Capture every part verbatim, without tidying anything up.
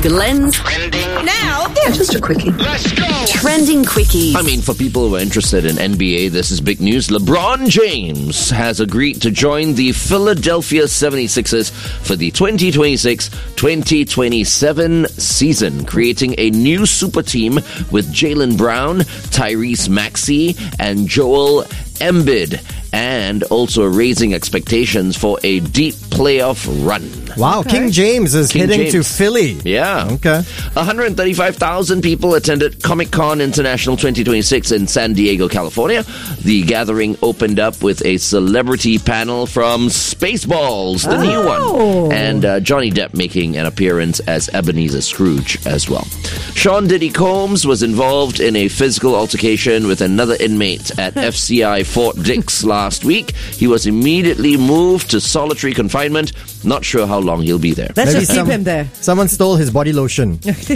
Glenn's Trending. Now, Yeah, just a quickie. Let's go. Trending Quickies. I mean, for people who are interested in N B A, this is big news. LeBron James has agreed to join the Philadelphia seventy-sixers for the twenty twenty-six twenty twenty-seven season, creating a new super team with Jaylen Brown, Tyrese Maxey, and Joel Embiid, and also raising expectations for a deep playoff run. Wow, Okay. King James is King heading James. to Philly. Yeah. Okay. one hundred thirty-five thousand people attended Comic-Con International twenty twenty-six in San Diego, California. The gathering opened up with a celebrity panel from Spaceballs, the new one, and uh, Johnny Depp making an appearance as Ebenezer Scrooge as well. Sean Diddy Combs was involved in a physical altercation with another inmate at F C I Fort Dix last week. He was immediately moved to solitary confinement. Not sure how long he'll be there. Let's Maybe just keep some- him there. Someone stole his body lotion.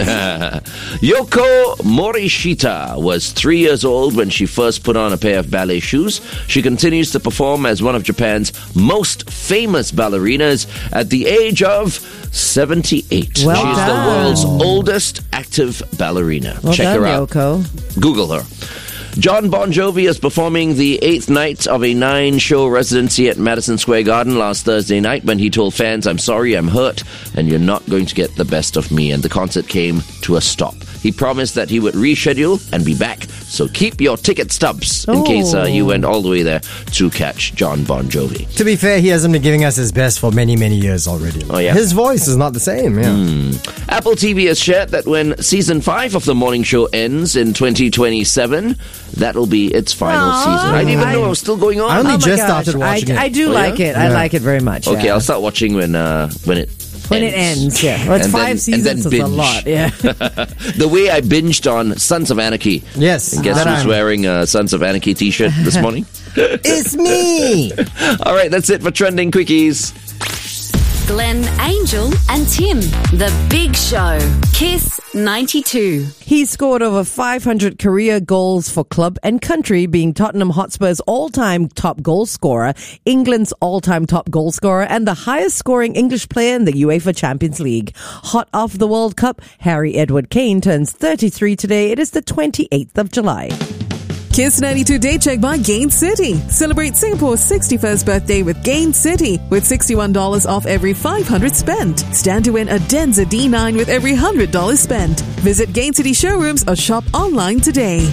Yoko Morishita was three years old when she first put on a pair of ballet shoes. She continues to perform as one of Japan's most famous ballerinas at the age of seventy-eight. Well She's done. the world's oldest active ballerina. Well Check done, her out. Yoko. Google her. John Bon Jovi is performing the eighth night of a nine-show residency at Madison Square Garden last Thursday night when he told fans, "I'm sorry, I'm hurt, and you're not going to get the best of me." And the concert came to a stop. He promised that he would reschedule and be back, so keep your ticket stubs in Oh. case uh, you went all the way there to catch John Bon Jovi. To be fair, he hasn't been giving us his best for many, many years already. Oh, yeah? His voice is not the same, yeah. Apple T V has shared that when season five of the morning show ends in twenty twenty-seven, that'll be its final Aw. season. I didn't even I- know it was still going on. I only Oh my just gosh. started watching I, it. I do Oh, like yeah? it. I Yeah. like it very much. Okay, yeah. I'll start watching when uh, when it When it ends, yeah. Well, it's And five then- and seasons, then it's a binge. lot, yeah. The way I binged on Sons of Anarchy. Yes. And guess that who's I'm- wearing a Sons of Anarchy t-shirt this morning? It's me! All right, that's it for Trending Quickies. Glenn, Angel, and Tim. The Big Show. Kiss ninety-two. He scored over five hundred career goals for club and country, being Tottenham Hotspur's all-time top goal scorer, England's all-time top goal scorer, and the highest scoring English player in the UEFA Champions League. Hot off the World Cup, Harry Edward Kane turns thirty-three today. It is the twenty-eighth of July. Kiss ninety-two Day Check by Gain City. Celebrate Singapore's sixty-first birthday with Gain City with sixty-one dollars off every five hundred spent. Stand to win a Denza D nine with every one hundred dollars spent. Visit Gain City showrooms or shop online today.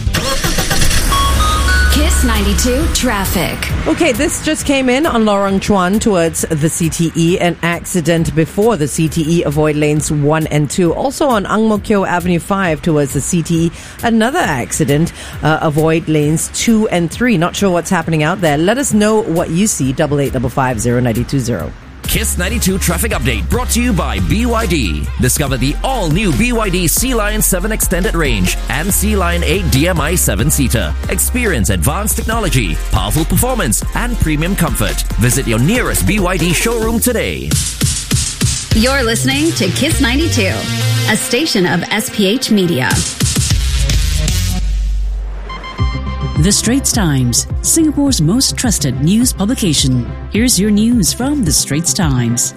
Kiss ninety-two traffic. Okay, this just came in on Lorong Chuan towards the C T E. An accident before the C T E. Avoid lanes one and two. Also on Ang Mo Kio Avenue five towards the C T E. Another accident. Uh, avoid lanes two and three. Not sure what's happening out there. Let us know what you see. Double eight double five zero ninety two zero. Kiss ninety-two traffic update brought to you by B Y D. Discover the all-new B Y D Sea Lion seven Extended Range and Sea Lion eight D M I seven-seater. Experience advanced technology, powerful performance, and premium comfort. Visit your nearest B Y D showroom today. You're listening to Kiss ninety-two, a station of S P H Media. The Straits Times, Singapore's most trusted news publication. Here's your news from The Straits Times.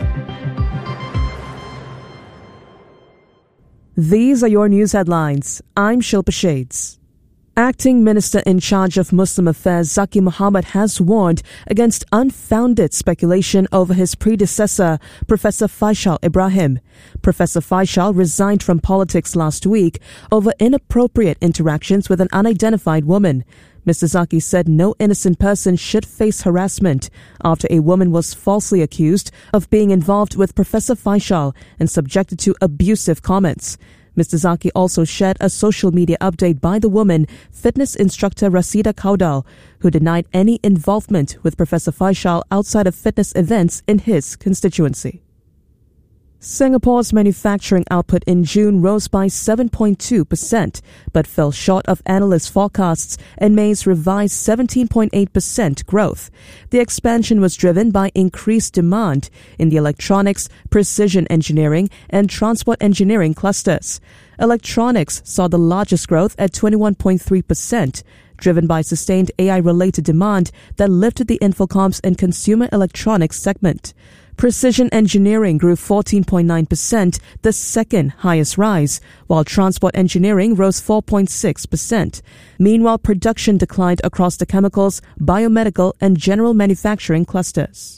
These are your news headlines. I'm Shilpa Shades. Acting Minister in charge of Muslim Affairs Zaki Mohammed has warned against unfounded speculation over his predecessor, Professor Faisal Ibrahim. Professor Faisal resigned from politics last week over inappropriate interactions with an unidentified woman. Mister Zaki said no innocent person should face harassment after a woman was falsely accused of being involved with Professor Faisal and subjected to abusive comments. Mister Zaki also shared a social media update by the woman, fitness instructor Rasida Kaudal, who denied any involvement with Professor Faisal outside of fitness events in his constituency. Singapore's manufacturing output in June rose by seven point two percent, but fell short of analyst forecasts and May's revised seventeen point eight percent growth. The expansion was driven by increased demand in the electronics, precision engineering, and transport engineering clusters. Electronics saw the largest growth at twenty-one point three percent, driven by sustained A I-related demand that lifted the Infocoms and consumer electronics segment. Precision engineering grew fourteen point nine percent, the second highest rise, while transport engineering rose four point six percent. Meanwhile, production declined across the chemicals, biomedical, and general manufacturing clusters.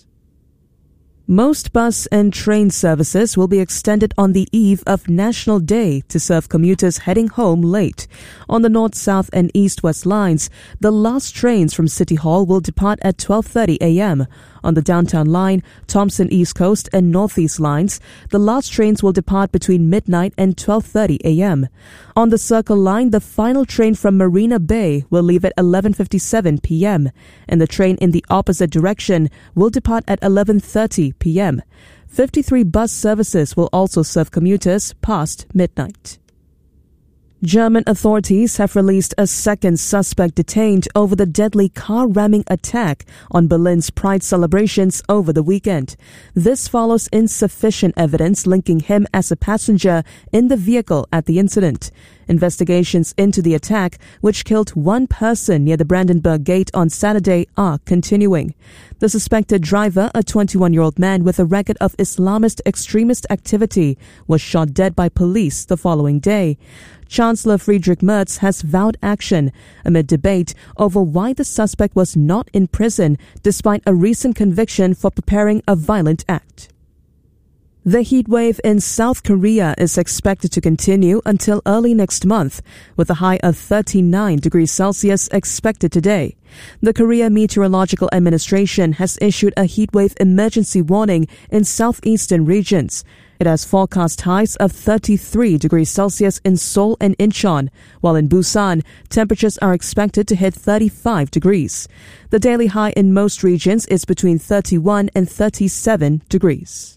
Most bus and train services will be extended on the eve of National Day to serve commuters heading home late. On the north, south, and east-west lines, the last trains from City Hall will depart at twelve thirty a.m. On the downtown line, Thompson East Coast, and Northeast lines, the last trains will depart between midnight and twelve thirty a.m. On the Circle line, the final train from Marina Bay will leave at eleven fifty-seven p.m. and the train in the opposite direction will depart at eleven thirty p.m. fifty-three bus services will also serve commuters past midnight. German authorities have released a second suspect detained over the deadly car ramming attack on Berlin's Pride celebrations over the weekend. This follows insufficient evidence linking him as a passenger in the vehicle at the incident. Investigations into the attack, which killed one person near the Brandenburg Gate on Saturday, are continuing. The suspected driver, a twenty-one-year-old man with a record of Islamist extremist activity, was shot dead by police the following day. Chancellor Friedrich Merz has vowed action amid debate over why the suspect was not in prison despite a recent conviction for preparing a violent act. The heat wave in South Korea is expected to continue until early next month, with a high of thirty-nine degrees Celsius expected today. The Korea Meteorological Administration has issued a heat wave emergency warning in southeastern regions. It has forecast highs of thirty-three degrees Celsius in Seoul and Incheon, while in Busan, temperatures are expected to hit thirty-five degrees. The daily high in most regions is between thirty-one and thirty-seven degrees.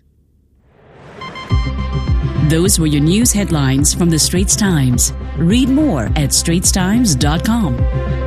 Those were your news headlines from the Straits Times. Read more at straits times dot com.